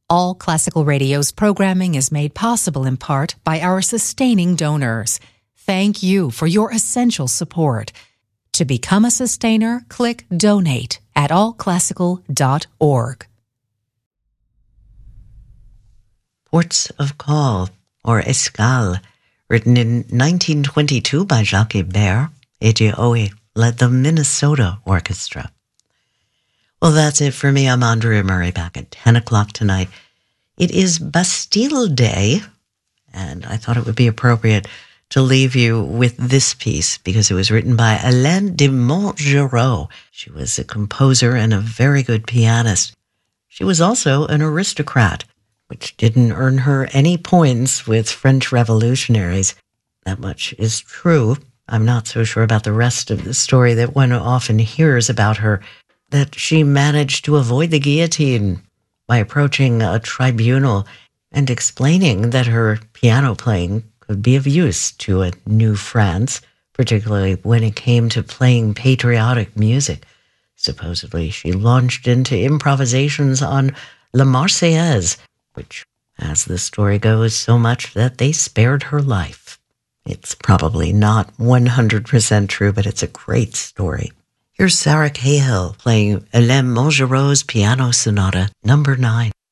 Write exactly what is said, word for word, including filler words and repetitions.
All Classical Radio's programming is made possible in part by our sustaining donors. Thank you for your essential support. To become a sustainer, click Donate at all classical dot org. Ports of Call, or Escale, written in nineteen twenty-two by Jacques Hebert, A J Owe led the Minnesota Orchestra. Well, that's it for me. I'm Andrea Murray, back at ten o'clock tonight. It is Bastille Day, and I thought it would be appropriate to leave you with this piece because it was written by Hélène de Montgeroux. She was a composer and a very good pianist. She was also an aristocrat, which didn't earn her any points with French revolutionaries. That much is true. I'm not so sure about the rest of the story that one often hears about her, that she managed to avoid the guillotine by approaching a tribunal and explaining that her piano playing could be of use to a new France, particularly when it came to playing patriotic music. Supposedly, she launched into improvisations on La Marseillaise, which, as the story goes, so much that they spared her life. It's probably not one hundred percent true, but it's a great story. Here's Sarah Cahill playing Hélène Montgeroux's Piano Sonata number nine.